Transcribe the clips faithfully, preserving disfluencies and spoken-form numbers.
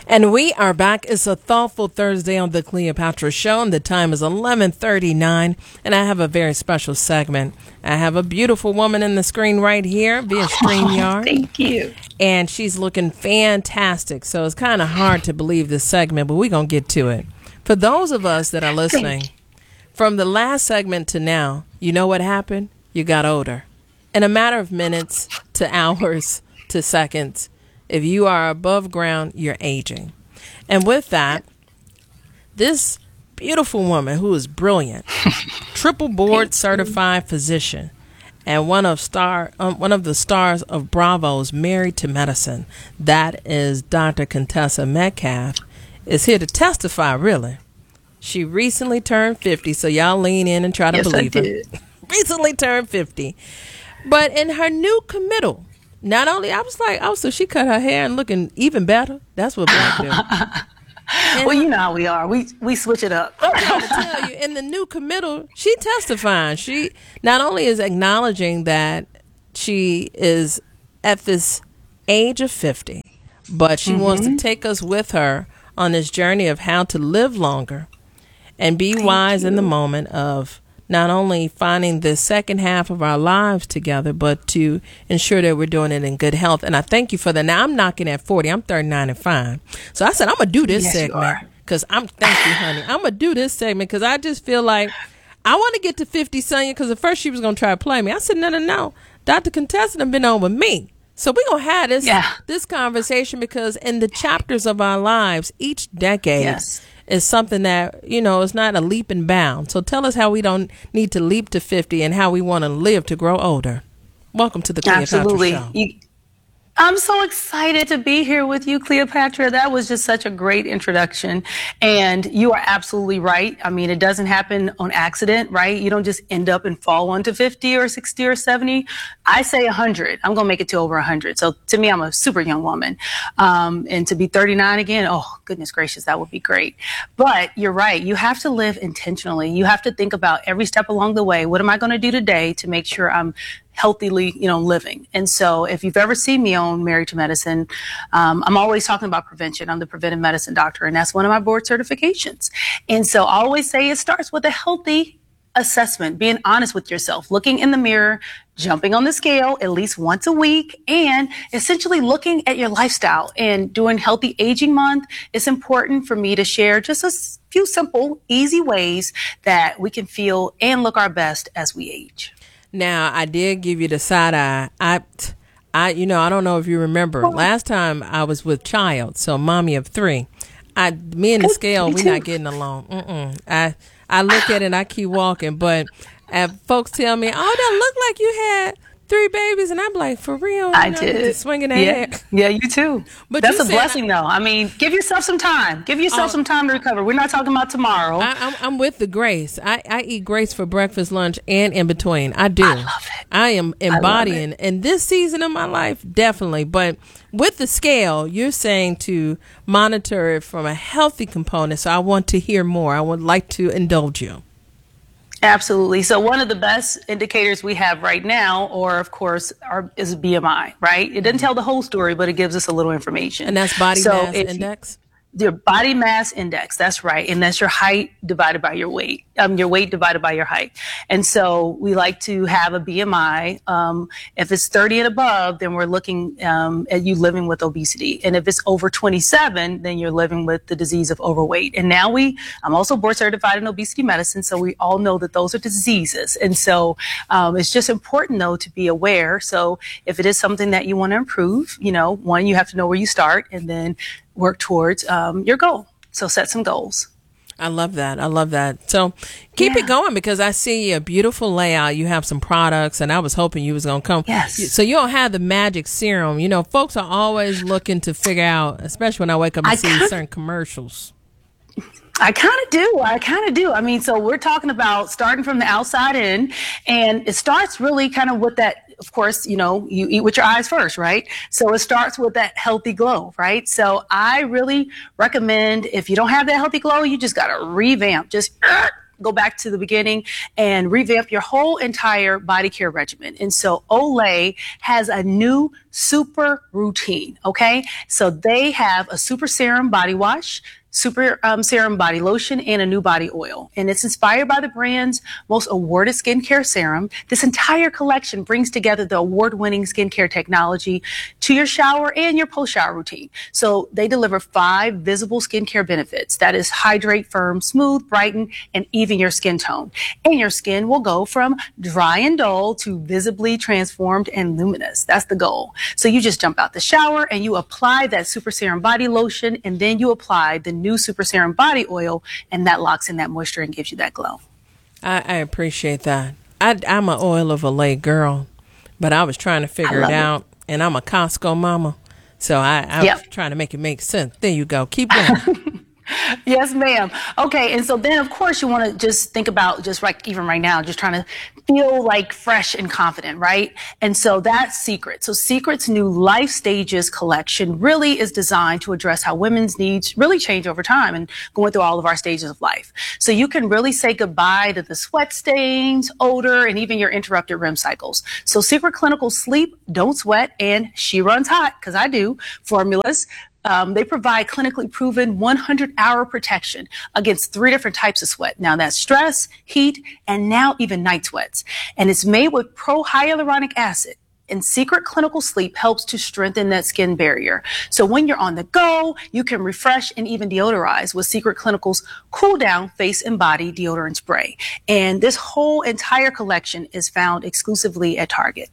And we are back. It's a thoughtful Thursday on the Cleopatra Show, and the time is eleven thirty-nine, and I have a very special segment. I have a beautiful woman in the screen right here via StreamYard. Oh, thank you. And she's looking fantastic, so it's kind of hard to believe this segment, but we're going to get to it. For those of us that are listening, from the last segment to now, you know what happened? You got older. In a matter of minutes to hours to seconds, if you are above ground, you're aging. And with that, this beautiful woman who is brilliant, triple board certified physician, and one of star um, one of the stars of Bravo's Married to Medicine, that is Doctor Contessa Metcalf, is here to testify, really. She recently turned fifty, so y'all lean in and try to yes, believe I her. did. Recently turned fifty. But in her new committal, not only, I was like, oh, so she cut her hair and looking even better. That's what black do. Well, you know how we are. We we switch it up. I'm trying to tell you, in the new committal, she testifying. She not only is acknowledging that she is at this age of fifty, but she mm-hmm. wants to take us with her on this journey of how to live longer and be Thank wise you. in the moment of not only finding the second half of our lives together, but to ensure that we're doing it in good health. And I thank you for that. Now, I'm knocking at forty. I'm thirty-nine and fine. So I said, I'm going to do this yes, segment because I'm, thank you, honey. I'm going to do this segment because I just feel like I want to get to fifty, Sonia, because at first she was going to try to play me. I said, no, no, no. Doctor Contessa has been on with me. So we're going to have this, yeah. this conversation because in the chapters of our lives, each decade, yes. is something that, you know, is not a leap and bound. So tell us how we don't need to leap to fifty and how we want to live to grow older. Welcome to the Cleopatra Absolutely. Show. You, I'm so excited to be here with you, Cleopatra. That was just such a great introduction. And you are absolutely right. I mean, it doesn't happen on accident, right? You don't just end up and fall onto fifty or sixty or seventy. I say one hundred. I'm going to make it to over one hundred. So to me, I'm a super young woman. Um, and to be thirty-nine again, oh, goodness gracious, that would be great. But you're right. You have to live intentionally. You have to think about every step along the way. What am I going to do today to make sure I'm healthily, you know, living? And so if you've ever seen me on Married to Medicine, um, I'm always talking about prevention. I'm the preventive medicine doctor, and that's one of my board certifications. And so I always say it starts with a healthy assessment, being honest with yourself, looking in the mirror, jumping on the scale at least once a week, and essentially looking at your lifestyle. And during Healthy Aging Month, it's important for me to share just a few simple, easy ways that we can feel and look our best as we age. Now, I did give you the side eye. I, I, you know, I don't know if you remember. Last time I was with child, so mommy of three. I, me and the scale, we're not getting along. Mm-mm. I, I look at it and I keep walking, but uh, folks tell me, "Oh, that looked like you had three babies," and I'm like, "For real?" I know, did. Swinging that yeah. head. Yeah, you too. But that's a blessing, I, though. I mean, give yourself some time. Give yourself uh, some time to recover. We're not talking about tomorrow. I, I'm, I'm with the grace. I, I eat grace for breakfast, lunch, and in between. I do. I love it. I am embodying in this season of my life, definitely. But with the scale, you're saying to monitor it from a healthy component. So I want to hear more. I would like to indulge you. Absolutely. So one of the best indicators we have right now, or of course, are, is B M I, right? It doesn't tell the whole story, but it gives us a little information. And that's body so mass if, index? Your body mass index, that's right. And that's your height divided by your weight, um, your weight divided by your height. And so we like to have a B M I. Um, if it's thirty and above, then we're looking um, at you living with obesity. And if it's over twenty-seven, then you're living with the disease of overweight. And now we, I'm also board certified in obesity medicine, so we all know that those are diseases. And so um, it's just important, though, to be aware. So if it is something that you want to improve, you know, one, you have to know where you start, and then work towards um, your goal. So set some goals. I love that. I love that. So keep yeah. it going, because I see a beautiful layout. You have some products, and I was hoping you was going to come. Yes. So you don't have the magic serum. You know, folks are always looking to figure out, especially when I wake up and I see kinda, certain commercials. I kind of do. I kind of do. I mean, so we're talking about starting from the outside in, and it starts really kind of with that. Of course, you know, you eat with your eyes first, right? So it starts with that healthy glow, right? So I really recommend, if you don't have that healthy glow, you just got to revamp. Just uh, go back to the beginning and revamp your whole entire body care regimen. And so Olay has a new super routine. Okay. So they have a super serum body wash, super um, serum body lotion, and a new body oil. And it's inspired by the brand's most awarded skincare serum. This entire collection brings together the award-winning skincare technology to your shower and your post-shower routine. So they deliver five visible skincare benefits. That is hydrate, firm, smooth, brighten, and even your skin tone. And your skin will go from dry and dull to visibly transformed and luminous. That's the goal. So you just jump out the shower and you apply that super serum body lotion, and then you apply the new super serum body oil, and that locks in that moisture and gives you that glow. I, I appreciate that. I, I'm an Oil of Olay girl, but I was trying to figure it out, it. and I'm a Costco mama, so I, I yep. was trying to make it make sense. There you go. Keep going. Yes, ma'am. Okay. And so then, of course, you want to just think about just like even right now, just trying to feel like fresh and confident, right? And so that's Secret. So Secret's new Life Stages collection really is designed to address how women's needs really change over time and going through all of our stages of life. So you can really say goodbye to the sweat stains, odor, and even your interrupted R E M cycles. So Secret Clinical Sleep, Don't Sweat, and She Runs Hot, because I do, formulas. Um, they provide clinically proven one hundred hour protection against three different types of sweat. Now that's stress, heat, and now even night sweats. And it's made with pro-hyaluronic acid. And Secret Clinical Sleep helps to strengthen that skin barrier. So when you're on the go, you can refresh and even deodorize with Secret Clinical's Cool Down Face and Body Deodorant Spray. And this whole entire collection is found exclusively at Target.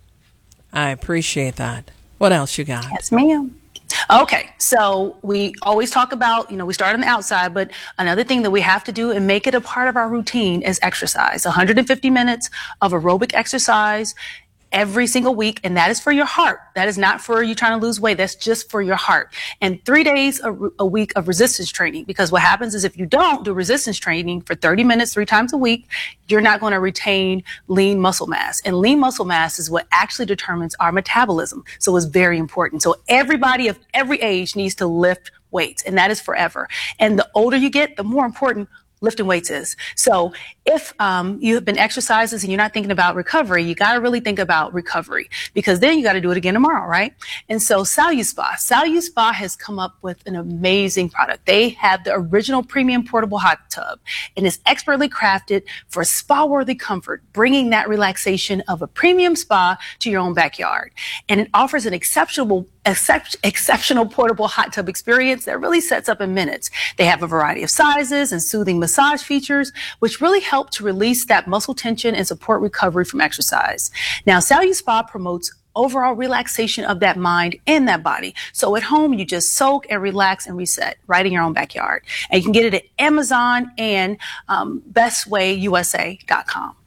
I appreciate that. What else you got? Yes, ma'am. Okay, so we always talk about, you know, we start on the outside, but another thing that we have to do and make it a part of our routine is exercise. one hundred fifty minutes of aerobic exercise every single week, and that is for your heart. That is not for you trying to lose weight. That's just for your heart. And three days a, a week of resistance training, because what happens is if you don't do resistance training for thirty minutes, three times a week, you're not going to retain lean muscle mass. And lean muscle mass is what actually determines our metabolism. So it's very important. So everybody of every age needs to lift weights, and that is forever. And the older you get, the more important lifting weights is. So if um, you have been exercises and you're not thinking about recovery, you got to really think about recovery, because then you got to do it again tomorrow, right? And so SaluSpa, SaluSpa has come up with an amazing product. They have the original premium portable hot tub, and it's expertly crafted for spa-worthy comfort, bringing that relaxation of a premium spa to your own backyard. And it offers an exceptional Except, exceptional portable hot tub experience that really sets up in minutes. They have a variety of sizes and soothing massage features, which really help to release that muscle tension and support recovery from exercise. Now, SaluSpa promotes overall relaxation of that mind and that body. So at home, you just soak and relax and reset right in your own backyard. And you can get it at Amazon and um, best way U S A dot com.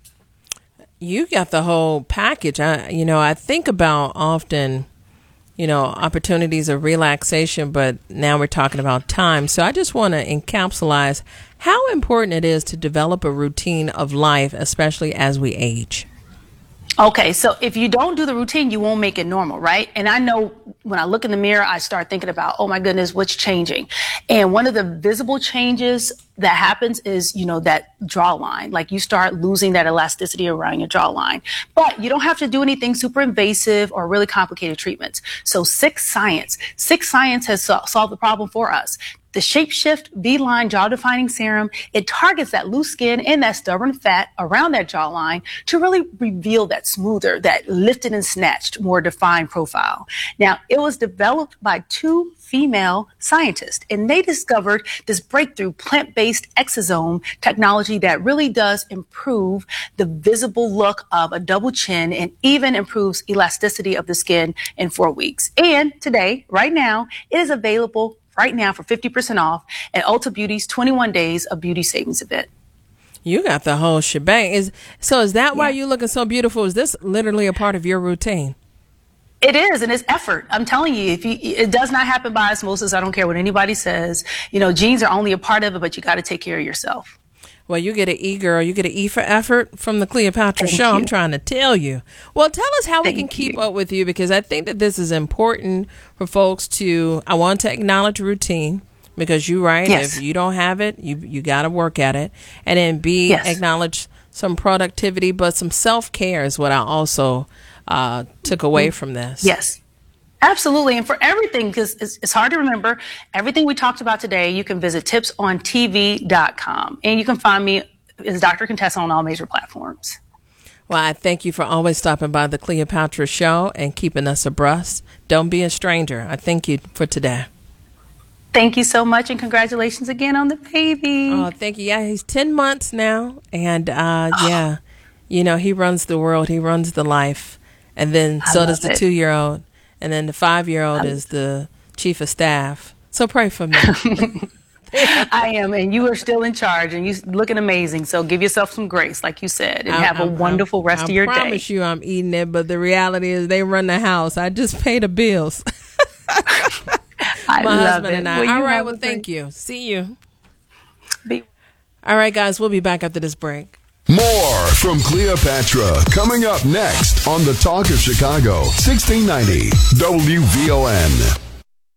You got the whole package. I, you know, I think about often, you know, opportunities of relaxation, but now we're talking about time. So I just want to encapsulate how important it is to develop a routine of life, especially as we age. Okay, so if you don't do the routine, you won't make it normal, right? And I know when I look in the mirror, I start thinking about, oh my goodness, what's changing? And one of the visible changes that happens is, you know, that jawline. Like you start losing that elasticity around your jawline. But you don't have to do anything super invasive or really complicated treatments. So Six Science, Six Science has so- solved the problem for us. The Shapeshift V-Line Jaw Defining Serum, it targets that loose skin and that stubborn fat around that jawline to really reveal that smoother, that lifted and snatched, more defined profile. Now, it was developed by two female scientists, and they discovered this breakthrough plant-based exosome technology that really does improve the visible look of a double chin and even improves elasticity of the skin in four weeks. And today, right now, it is available right now for fifty percent off at Ulta Beauty's twenty-one days of beauty savings event. You got the whole shebang. Is so is that yeah. why you're looking so beautiful? Is this literally a part of your routine? It is, and it's effort. I'm telling you, if you, it does not happen by osmosis. I don't care what anybody says. You know, genes are only a part of it, but you got to take care of yourself. Well, you get an E, girl. You get an E for effort from the Cleopatra Thank Show. you. I'm trying to tell you. Well, tell us how Thank we can keep you. up with you, because I think that this is important for folks to, I want to acknowledge routine, Because you're right. Yes. If you don't have it, you you got to work at it. And then B, yes. acknowledge some productivity, but some self-care is what I also uh, took away from this. Yes. Absolutely. And for everything, because it's, it's hard to remember, everything we talked about today, you can visit tips on T V dot com. And you can find me as Doctor Contessa on all major platforms. Well, I thank you for always stopping by the Cleopatra Show and keeping us abreast. Don't be a stranger. I thank you for today. Thank you so much, and congratulations again on the baby. Oh, thank you. Yeah, he's ten months now. And, uh, oh. yeah, you know, he runs the world. He runs the life. And then I so does the it. two-year-old. And then the five-year-old is the chief of staff. So pray for me. I am, and you are still in charge, and you're looking amazing. So give yourself some grace, like you said, and I, have a I, wonderful rest I, of your day. I promise you I'm eating it, but the reality is they run the house. I just pay the bills. I My love husband it. and I. Well, All right, well, thank you. See you. Be- All right, guys, we'll be back after this break. More from Cleopatra coming up next on the Talk of Chicago, sixteen ninety W V O N.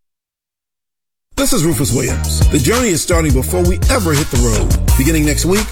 This is Rufus Williams. The journey is starting before we ever hit the road. Beginning next week,